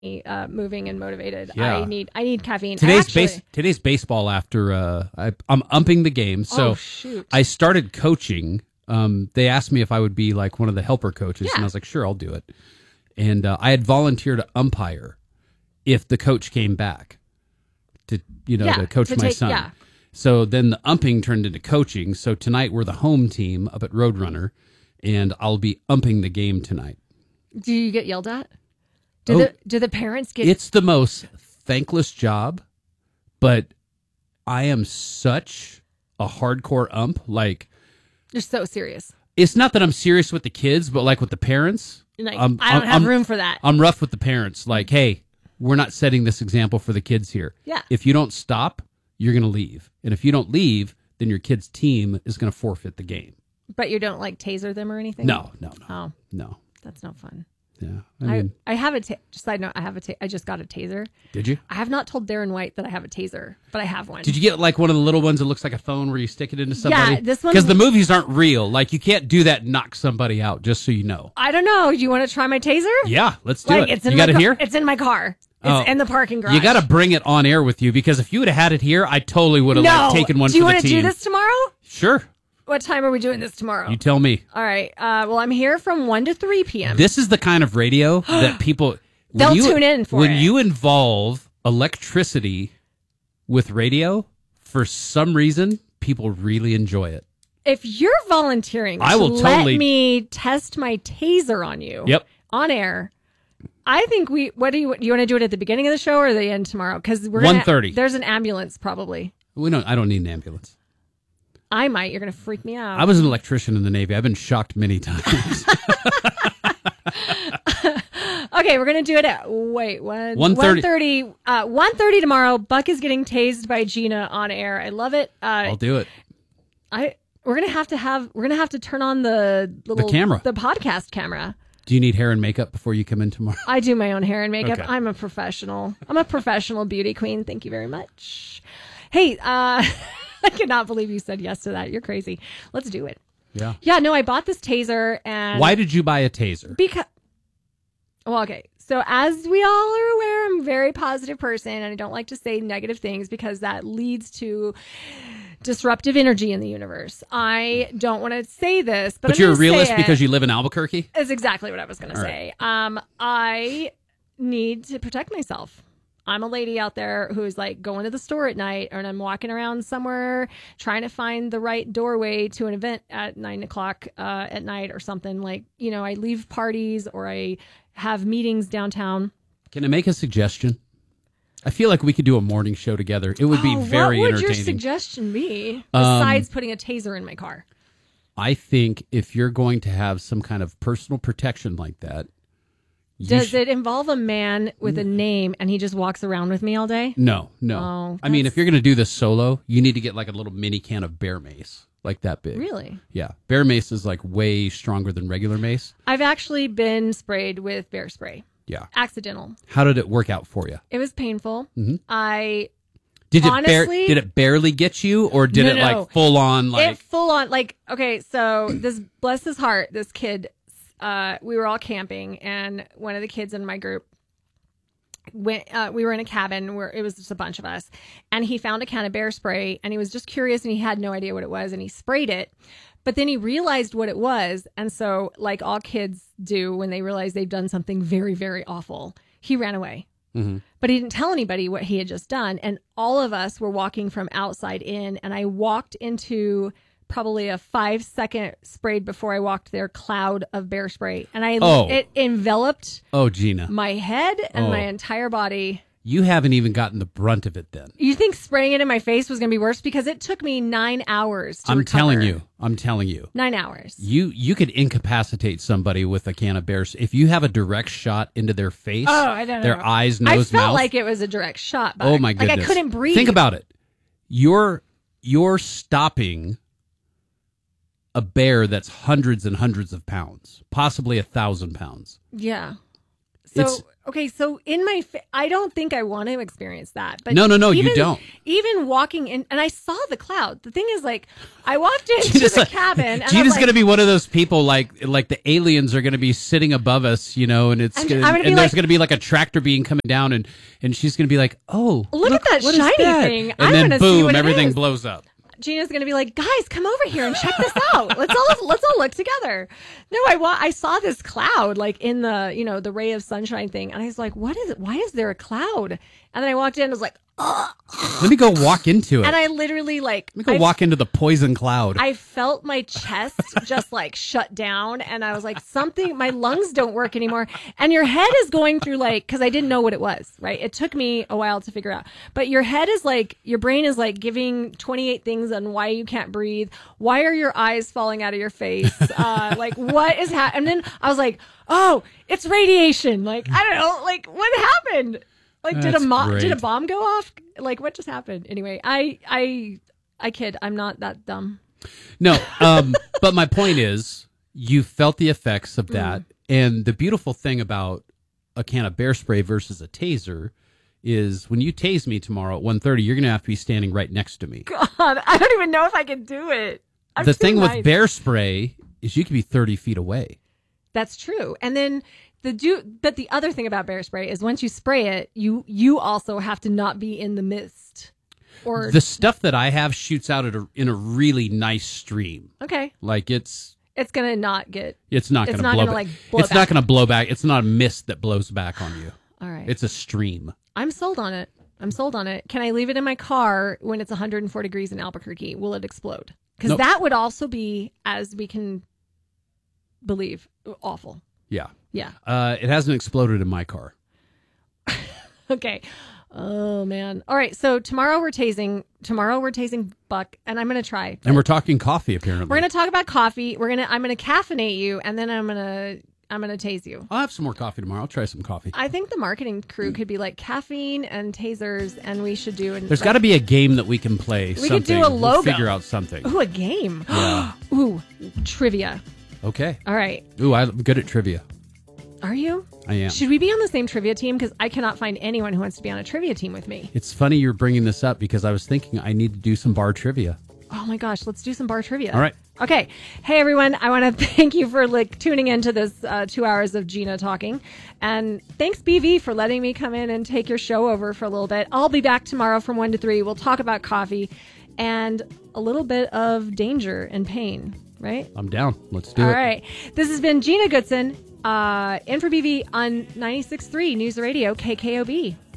moving and motivated. Yeah. I need caffeine. Today's baseball after I'm umping the game. So shoot. I started coaching. They asked me if I would be like one of the helper coaches, Yeah. and I was like, sure, I'll do it. And I had volunteered to umpire if the coach came back to coach my son. Yeah. So then the umping turned into coaching. So tonight we're the home team up at Roadrunner, and I'll be umping the game tonight. Do you get yelled at? Do the parents get? It's the most thankless job, but I am such a hardcore ump. Like, You're so serious. it's not that I'm serious with the kids, but like with the parents, Like, I don't have room for that. I'm rough with the parents. Like, hey, we're not setting this example for the kids here. Yeah. If you don't stop, you're going to leave. And if you don't leave, then your kid's team is going to forfeit the game. But you don't like taser them or anything? No. Oh, No. that's no fun. Yeah. I have a side note. I just got a taser. Did you? I have not told Darren White that I have a taser, but I have one. Did you get like one of the little ones that looks like a phone where you stick it into somebody? Yeah, this one. Because the movies aren't real. Like, you can't do that and knock somebody out, just so you know. I don't know. Do you want to try my taser? Yeah, let's do it. It's in You got it here? It's in my car. It's in the parking garage. You got to bring it on air with you, because if you would have had it here, I totally would have taken one for the team. Do you want to do this tomorrow? Sure. What time are we doing this tomorrow? You tell me. All right. Well, I'm here from 1 to 3 p.m. This is the kind of radio that people... They'll tune in for When it. you involve electricity with radio, for some reason, people really enjoy it. If you're volunteering I will to totally- let me test my taser on you Yep. on air, I think what do you want to do it at the beginning of the show or the end tomorrow? Because we're 1:30. There's an ambulance probably. I don't need an ambulance. I might. You're going to freak me out. I was an electrician in the Navy. I've been shocked many times. Okay, we're going to do it at 1:30. 1:30. 1:30 tomorrow. Buck is getting tased by Gina on air. I love it. I'll do it. We're going to have to turn on the camera. the podcast camera. Do you need hair and makeup before you come in tomorrow? I do my own hair and makeup. Okay. I'm a professional. I'm a professional beauty queen. Thank you very much. Hey, I cannot believe you said yes to that. You're crazy. Let's do it. Yeah. Yeah, no, I bought this taser and... Why did you buy a taser? Because... Well, okay. So as we all are aware, I'm a very positive person and I don't like to say negative things because that leads to disruptive energy in the universe. I don't want to say this, but you're a realist because you live in Albuquerque? That's exactly what I was going to say. Right. I need to protect myself. I'm a lady out there who's like going to the store at night and I'm walking around somewhere trying to find the right doorway to an event at 9:00 at night or something. Like, I leave parties or I have meetings downtown. Can I make a suggestion? I feel like we could do a morning show together. It would be very entertaining. What would your suggestion be besides putting a taser in my car? I think if you're going to have some kind of personal protection like that, Does it involve a man with a name and he just walks around with me all day? No. Oh, I mean, if you're going to do this solo, you need to get like a little mini can of bear mace, like that big. Really? Yeah. Bear mace is like way stronger than regular mace. I've actually been sprayed with bear spray. Yeah. Accidental. How did it work out for you? It was painful. Mm-hmm. Did Did it barely get you, or did it like full on like? It full on like, okay, so this, bless his heart, this kid, we were all camping and one of the kids in my group went, we were in a cabin where it was just a bunch of us and he found a can of bear spray and he was just curious and he had no idea what it was and he sprayed it, but then he realized what it was. And so like all kids do when they realize they've done something very, very awful, he ran away. Mm-hmm. But he didn't tell anybody what he had just done. And all of us were walking from outside in and I walked into probably a 5-second sprayed before I walked there cloud of bear spray. And it enveloped Gina, my head and my entire body. You haven't even gotten the brunt of it then. You think spraying it in my face was going to be worse? Because it took me 9 hours to I'm recover. telling you. 9 hours. You could incapacitate somebody with a can of bear. If you have a direct shot into their face, I don't know. Their eyes, nose, I felt mouth. like it was a direct shot. But oh my goodness. Like I couldn't breathe. Think about it. You're stopping a bear that's hundreds and hundreds of pounds, possibly 1,000 pounds. Yeah. So in my, I don't think I want to experience that. But no, you don't. Even walking in, and I saw the cloud. The thing is, like, I walked into the cabin. And Gina's going to be one of those people, like the aliens are going to be sitting above us, and there's going to be like a tractor beam coming down, and she's going to be like, oh, look at that shiny thing. And then boom, everything blows up. Gina's going to be like, guys, come over here and check this out. Let's all look together. No, I saw this cloud like in the, the ray of sunshine thing. And I was like, what is it? Why is there a cloud? And then I walked in and was like, ugh. Let me go walk into it. And I literally let me go walk into the poison cloud. I felt my chest just like shut down. And I was like, my lungs don't work anymore. And your head is going through cause I didn't know what it was, right? It took me a while to figure out, but your head is your brain is giving 28 things on why you can't breathe. Why are your eyes falling out of your face? What is happening? And then I was like, oh, it's radiation. I don't know, what happened? Did a bomb go off? What just happened? Anyway, I kid. I'm not that dumb. No, but my point is, you felt the effects of that, and the beautiful thing about a can of bear spray versus a taser is when you tase me tomorrow at 1:30, you're going to have to be standing right next to me. God, I don't even know if I can do it. The thing with bear spray is you can be 30 feet away. That's true, and then. But the other thing about bear spray is once you spray it, you also have to not be in the mist. Or the stuff that I have shoots out in a really nice stream. Okay. It's gonna not get. It's not gonna blow back. It's not gonna blow back. It's not a mist that blows back on you. All right. It's a stream. I'm sold on it. Can I leave it in my car when it's 104 degrees in Albuquerque? Will it explode? Because that would also be, as we can believe, awful. Yeah. Yeah. It hasn't exploded in my car. Okay. Oh man. All right. So tomorrow we're tasing Buck, and I'm gonna try. And we're talking coffee. Apparently, we're gonna talk about coffee. I'm gonna caffeinate you, and then I'm gonna tase you. I'll have some more coffee tomorrow. I'll try some coffee. I think the marketing crew could be like caffeine and tasers, and we should do. There's got to be a game that we can play. We could do a logo. We'll figure out something. Ooh, a game. Yeah. Ooh, trivia. Okay. All right. Ooh, I'm good at trivia. Are you? I am. Should we be on the same trivia team? Because I cannot find anyone who wants to be on a trivia team with me. It's funny you're bringing this up because I was thinking I need to do some bar trivia. Oh my gosh, let's do some bar trivia. All right. Okay. Hey everyone, I want to thank you for tuning into this 2 hours of Gina talking. And thanks BV for letting me come in and take your show over for a little bit. I'll be back tomorrow from 1 to 3. We'll talk about coffee and a little bit of danger and pain. Right? I'm down. Let's do it. All right. This has been Gina Goodson, in for BV on 96.3 News Radio KKOB.